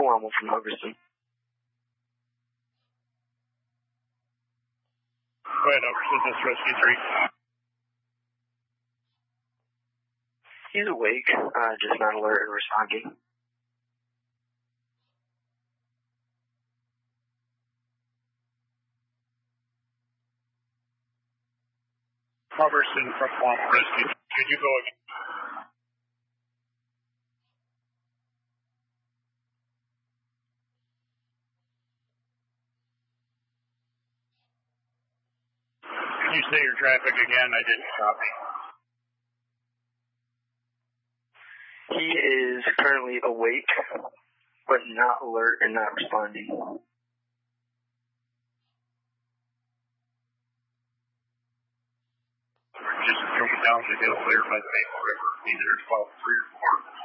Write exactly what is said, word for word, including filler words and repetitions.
one one from Hubbardston. Go ahead, Hubbardston, this is Rescue three. He's awake, uh, just not alert and responding. Hubbardston from one Rescue. Could you go again? Could you say your traffic again? I didn't copy. He is currently awake, but not alert and not responding. Just coming down the hill there by the Maple River, either twelve three or four.